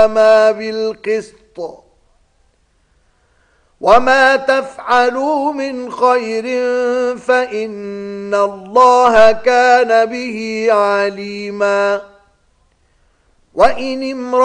وقواما بالقسط وما تفعلوا من خير فإن الله كان به عليما. وإن